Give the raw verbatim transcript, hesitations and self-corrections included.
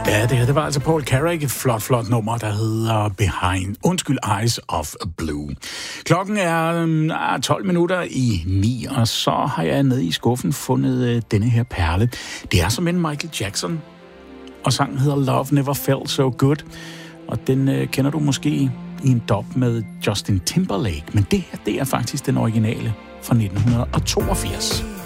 Ja, det her, det var altså Paul Carrack, et flot, flot nummer, der hedder Behind, undskyld, Eyes of Blue. Klokken er tolv minutter i ni, og så har jeg nede i skuffen fundet øh, denne her perle. Det er som en Michael Jackson, og sangen hedder Love Never Felt So Good, og den øh, kender du måske i en dub med Justin Timberlake, men det her, det er faktisk den originale fra nitten toogfirs.